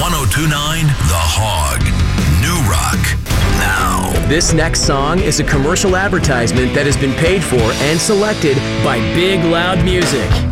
1029 The Hog. New Rock. Now. This next song is a commercial advertisement that has been paid for and selected by Big Loud Music.